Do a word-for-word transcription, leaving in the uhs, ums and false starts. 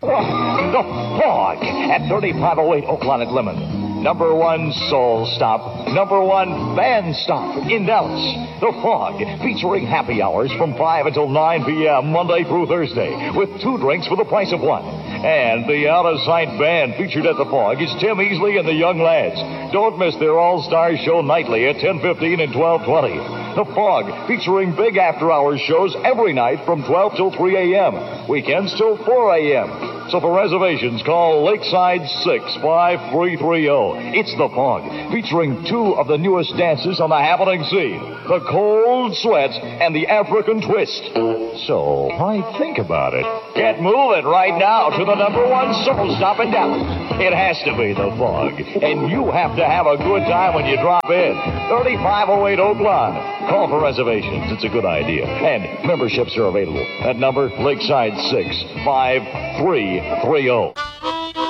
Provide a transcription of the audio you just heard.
The Fog at thirty-five oh eight Oakland at Lemon. Number one soul stop, number one fan stop in Dallas. The Fog, featuring happy hours from five until nine p.m. Monday through Thursday, with two drinks for the price of one. And the out-of-sight band featured at the Fog is Tim Easley and the Young Lads. Don't miss their all-star show nightly at ten fifteen and twelve twenty. The Fog, featuring big after-hours shows every night from twelve till three a.m., weekends till four a.m. So for reservations, call Lakeside six five three three zero. It's The Fog, featuring two of the newest dances on the happening scene, the Cold Sweat and the African Twist. So why think about it? Get moving right now to the number one soul stop in Dallas. It has to be The Fog, and you have to have a good time when you drop in. thirty-five oh eight Oakland. Call for reservations. It's a good idea. And memberships are available at number Lakeside six five three three zero.